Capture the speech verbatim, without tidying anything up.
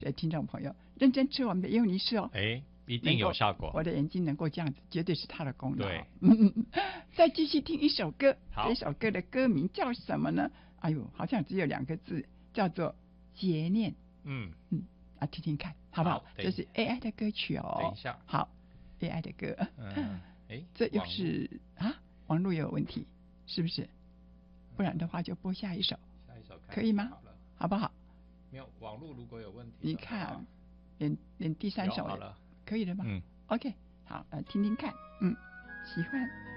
的听众朋友，认真吃我们的优尼士哦， 哎，一定有效果。 我的眼睛能够这样子，绝对是他的功劳。 对， 嗯，再继续听一首歌， 好， 这首歌的歌名叫什么呢？哎呦，好像只有两个字，叫做结念。 嗯嗯，啊，听听看，好不好？ 好这是 A I 的歌曲哦。 等一下， 好 ，A I 的歌。 嗯，哎， 这又是啊，网络有问题，是不是？不然的话就播下一首， 下一首看可以吗？ 好了， 好不好？ 没有网络如果有问题， 你看，连连第三首好了， 可以了吗？ 嗯 ，OK， 好，来听听看，嗯，喜欢。